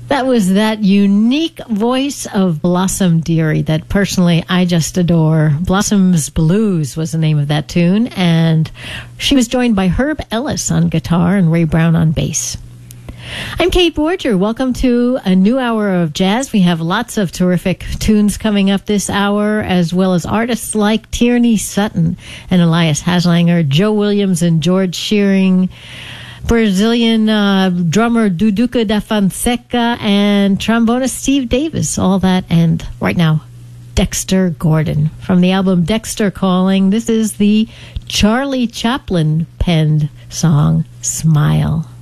That was that unique voice of Blossom Dearie that personally I just adore. Blossom's Blues was the name of that tune, and she was joined by Herb Ellis on guitar and Ray Brown on bass. I'm Kate Borger. Welcome to a new hour of jazz. We have lots of terrific tunes coming up this hour, as well as artists like Tierney Sutton and Elias Haslanger, Joe Williams and George Shearing, Brazilian drummer Duduca da Fonseca, and trombonist Steve Davis. All that, and right now, Dexter Gordon. From the album Dexter Calling, this is the Charlie Chaplin penned song, Smile.